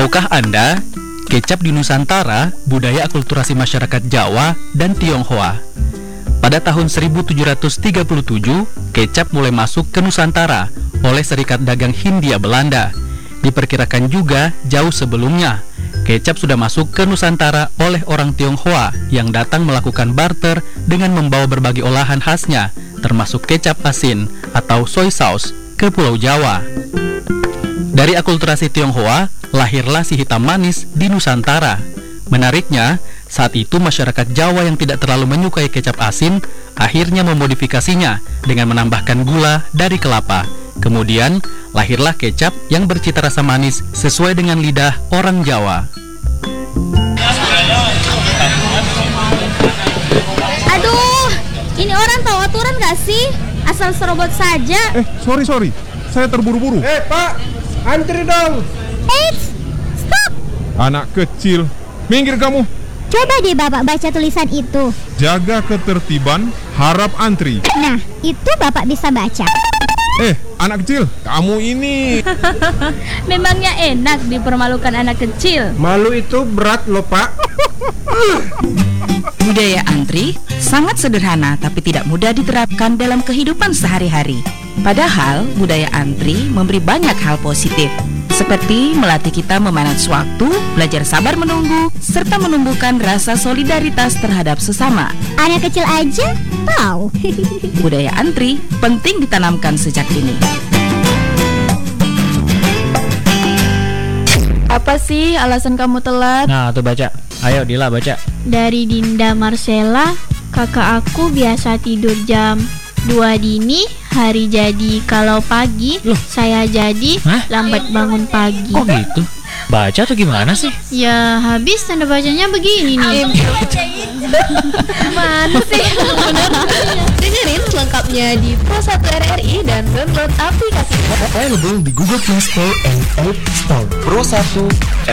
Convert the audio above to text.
Tahukah Anda, kecap di Nusantara budaya akulturasi masyarakat Jawa dan Tionghoa. Pada tahun 1737, kecap mulai masuk ke Nusantara oleh Serikat Dagang Hindia Belanda. Diperkirakan juga jauh sebelumnya, kecap sudah masuk ke Nusantara oleh orang Tionghoa yang datang melakukan barter dengan membawa berbagai olahan khasnya, termasuk kecap asin atau soy sauce ke Pulau Jawa. Dari akulturasi Tionghoa, lahirlah si hitam manis di Nusantara. Menariknya, saat itu masyarakat Jawa yang tidak terlalu menyukai kecap asin akhirnya memodifikasinya dengan menambahkan gula dari kelapa. Kemudian, lahirlah kecap yang bercita rasa manis sesuai dengan lidah orang Jawa. Aduh, ini orang tahu aturan gak sih? Asal serobot saja. Sorry. Saya terburu-buru. Pak, antri dong. Eits, stop. Anak kecil, minggir kamu. Coba deh Bapak baca tulisan itu. Jaga ketertiban, harap antri. Nah, itu Bapak bisa baca. Anak kecil, kamu ini. Memangnya enak dipermalukan anak kecil? Malu itu berat loh, Pak. Budaya antri sangat sederhana tapi tidak mudah diterapkan dalam kehidupan sehari-hari. Padahal budaya antri memberi banyak hal positif, seperti melatih kita memanage waktu, belajar sabar menunggu, serta menumbuhkan rasa solidaritas terhadap sesama. Anak kecil aja tahu. Budaya antri penting ditanamkan sejak dini. Apa sih alasan kamu telat? Nah, tuh baca. Ayo Dila baca. Dari Dinda Marcella, kakak aku biasa tidur jam 2 dini, hari jadi kalau pagi. Loh? Saya jadi Hah? lambat bangun pagi. Kok gitu? Baca tuh gimana sih? Ya habis tanda bacanya begini nih. Mana sih? Dengerin selengkapnya di Pro1 RRI dan download aplikasi Available di Google Play Store and App Store. Pro1